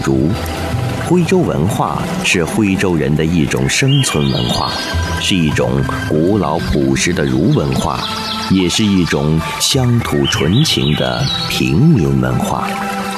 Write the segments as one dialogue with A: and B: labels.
A: 儒。徽州文化是徽州人的一种生存文化，是一种古老朴实的儒文化，也是一种乡土纯情的平民文化。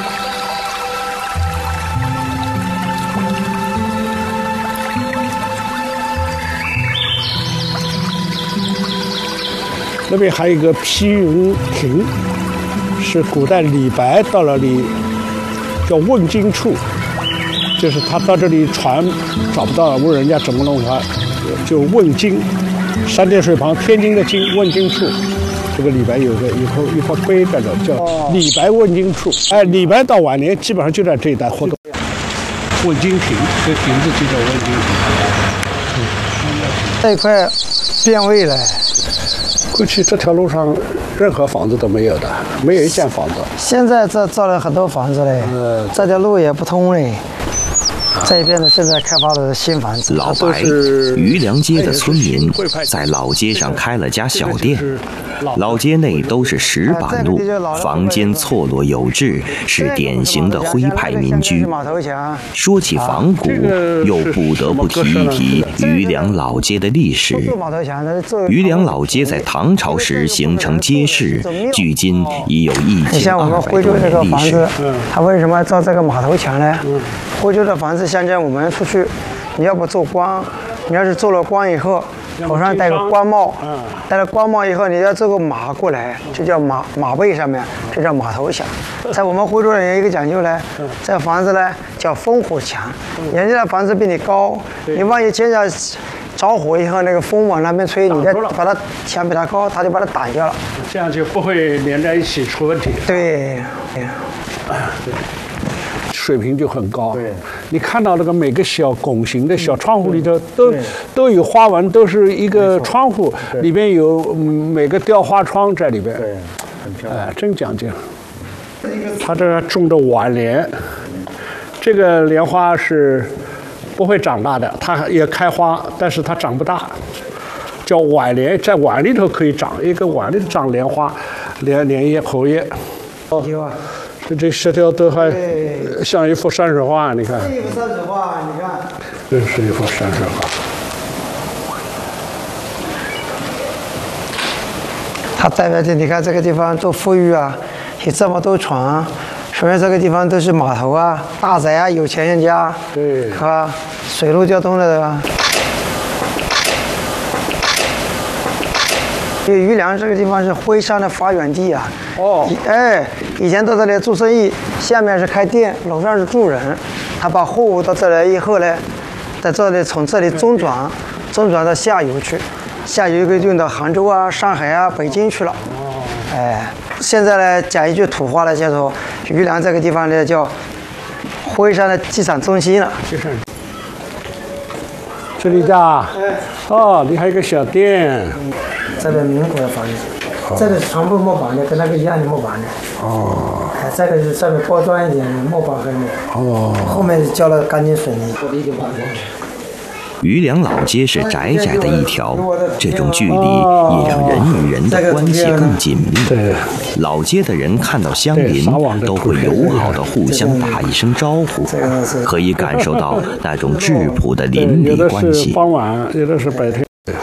B: 那边还有一个披云亭，是古代李白到了里叫问津处，就是他到这里船找不到了，问人家怎么弄他，就问津，三点水旁天津的津，问津处。这个李白有个一块碑在这，叫李白问津处。哎，李白到晚年基本上就在这一带活动。问津亭，这亭子就叫问津亭。
C: 这一块变味了。
B: 过去这条路上任何房子都没有的，没有一间房子。
C: 现在这造了很多房子嘞，这条路也不通嘞。这边呢，现在开发的新房子。
A: 老白，余梁街的村民在老街上开了家小店。老街内都是石板路，房间错落有致，是典型的徽派民居。说起仿古，又不得不提一提余梁老街的历史。余梁老街在唐朝时形成街市，距今已有1200多年历史。
C: 它为什么造这个码头墙呢？徽州的房子，现在我们出去，你要不做官，你要是做了官以后，头上戴个官帽，戴了官帽以后，你要做个马过来，就叫马背上面，这叫马头墙。在我们徽州人有一个讲究呢，这房子呢叫烽火墙，人家的房子比你高，你万一接着着火以后，那个风往那边吹，你再把它墙比它高，它就把它挡掉了，
B: 这样就不会连在一起出问题。
C: 对。
B: 水平就很高。对，你看到那个每个小拱形的小窗户里头都有花纹，都是一个窗户里边有每个雕花窗在里边。
C: 对，很漂亮。
B: 真讲究。他这种的晚莲，这个莲花是不会长大的，它也开花，但是它长不大，叫晚莲，在碗里头可以长，一个碗里头长莲花，莲叶、荷叶。这石条都还像一幅山水画，你看。
C: 这一幅山水画，你看。
B: 这是一幅山水画。
C: 它代表的，你看这个地方多富裕啊，有这么多船，说明这个地方都是码头啊、大宅啊、有钱人家，
B: 对，
C: 是吧？水陆交通的，对吧？因为余梁这个地方是徽商的发源地啊。以前到这里做生意，下面是开店，楼上是住人。他把货物到这来以后呢，在这里从这里中转到下游去，下游可以运到杭州啊、上海啊、北京去了。现在呢，讲一句土话呢，叫做余梁这个地方呢叫徽商的机场中心了。
B: 这里的你还有个小店。
C: 这个民国的房子。这个是全部木板的，跟那个一样的木板的。这个是稍微高端一点的木板和后面浇了钢筋水泥。
A: 余梁老街是窄窄的一条，这种距离也让人与人的关系更紧密。老街的人看到乡邻都会友好的互相打一声招呼，可以感受到那种质朴的邻里关系。
B: 傍晚，有的是白天，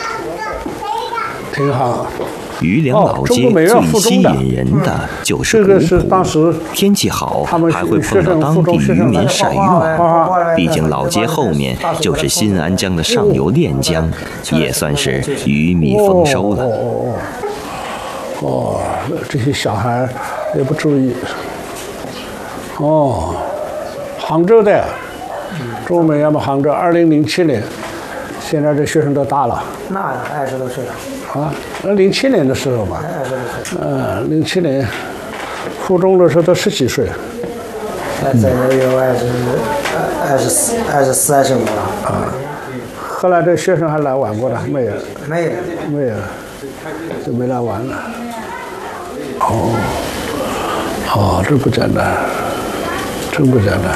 B: 挺好。
A: 余梁老街最吸引人的就是古朴，天气好还会碰到当地渔民晒鱼网。毕竟老街后面就是新安江的上游练江，也算是鱼米丰收了。
B: 这些小孩也不注意。杭州的，中美要么杭州，2007年，现在这学生都大了。
C: 那20多岁了。
B: 07年的时候吧，07年，初中的时候都10几岁。
C: 这也有24、25了。
B: 后来这学生还来玩过的没有？
C: 没有，
B: 就没来玩了。这不简单，真不简单。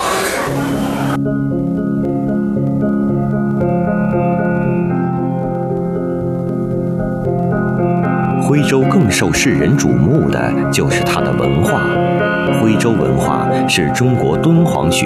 A: 徽州更受世人瞩目的就是它的文化。徽州文化是中国敦煌学